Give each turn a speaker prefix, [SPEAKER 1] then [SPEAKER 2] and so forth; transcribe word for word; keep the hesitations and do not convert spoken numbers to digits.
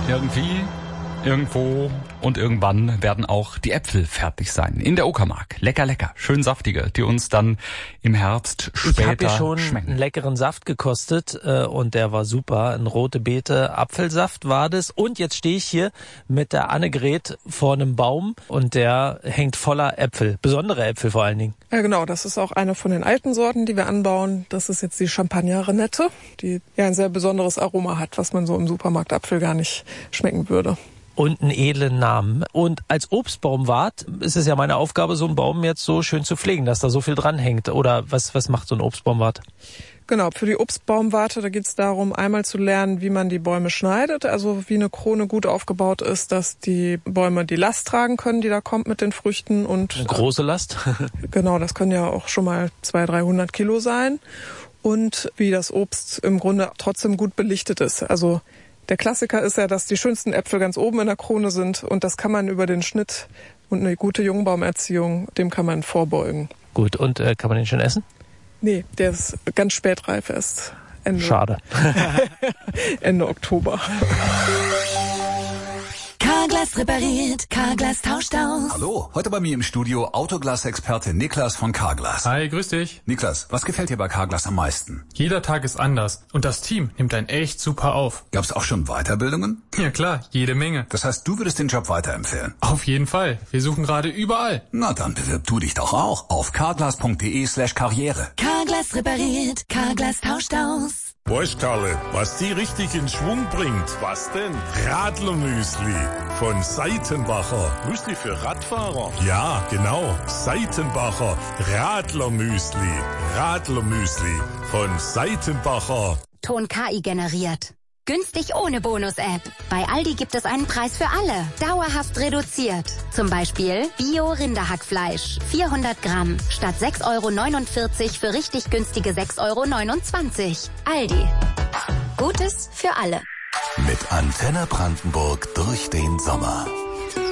[SPEAKER 1] Irgendwie, irgendwo und irgendwann werden auch die Äpfel fertig sein. In der Uckermark. Lecker, lecker. Schön saftige, die uns dann im Herbst später
[SPEAKER 2] Ich habe ja schon
[SPEAKER 1] schmecken.
[SPEAKER 2] einen leckeren Saft gekostet äh, und der war super. Ein rote Beete Apfelsaft war das. Und jetzt stehe ich hier mit der Annegret vor einem Baum und der hängt voller Äpfel. Besondere Äpfel vor allen Dingen.
[SPEAKER 3] Ja genau, das ist auch eine von den alten Sorten, die wir anbauen. Das ist jetzt die Champagner-Renette, die ja ein sehr besonderes Aroma hat, was man so im Supermarkt Apfel gar nicht schmecken würde.
[SPEAKER 2] Und einen edlen Namen. Und als Obstbaumwart ist es ja meine Aufgabe, so einen Baum jetzt so schön zu pflegen, dass da so viel dran hängt. Oder was, was macht so ein Obstbaumwart?
[SPEAKER 3] Genau, für die Obstbaumwarte, da geht es darum, einmal zu lernen, wie man die Bäume schneidet, also wie eine Krone gut aufgebaut ist, dass die Bäume die Last tragen können, die da kommt mit den Früchten. Und
[SPEAKER 2] eine große Last?
[SPEAKER 3] Genau, das können ja auch schon mal zweihundert, dreihundert Kilo sein. Und wie das Obst im Grunde trotzdem gut belichtet ist. Also der Klassiker ist ja, dass die schönsten Äpfel ganz oben in der Krone sind und das kann man über den Schnitt und eine gute Jungbaumerziehung, dem kann man vorbeugen.
[SPEAKER 2] Gut, und äh, kann man den schon essen?
[SPEAKER 3] Nee, der ist ganz spätreif erst. Ende,
[SPEAKER 2] Schade.
[SPEAKER 3] Ende Oktober.
[SPEAKER 4] Carglass repariert, Carglass tauscht aus.
[SPEAKER 5] Hallo, heute bei mir im Studio Autoglas-Experte Niklas von Carglass.
[SPEAKER 6] Hi, grüß dich.
[SPEAKER 5] Niklas, was gefällt dir bei Carglass am meisten?
[SPEAKER 6] Jeder Tag ist anders und das Team nimmt einen echt super auf.
[SPEAKER 5] Gab's auch schon Weiterbildungen?
[SPEAKER 6] Ja klar, jede Menge.
[SPEAKER 5] Das heißt, du würdest den Job weiterempfehlen?
[SPEAKER 6] Auf jeden Fall. Wir suchen gerade überall.
[SPEAKER 5] Na dann bewirb du dich doch auch auf carglass.de slash karriere.
[SPEAKER 4] Carglass repariert, Carglass tauscht aus.
[SPEAKER 7] Weißt, Karle, was die richtig in Schwung bringt? Was denn? Radlermüsli von Seitenbacher. Müsli für Radfahrer? Ja, genau. Seitenbacher Radlermüsli. Radlermüsli von Seitenbacher.
[SPEAKER 8] Ton K I generiert. Günstig ohne Bonus-App. Bei Aldi gibt es einen Preis für alle. Dauerhaft reduziert. Zum Beispiel Bio-Rinderhackfleisch. vierhundert Gramm. Statt sechs Euro neunundvierzig für richtig günstige sechs Euro neunundzwanzig. Aldi. Gutes für alle.
[SPEAKER 9] Mit Antenne Brandenburg durch den Sommer.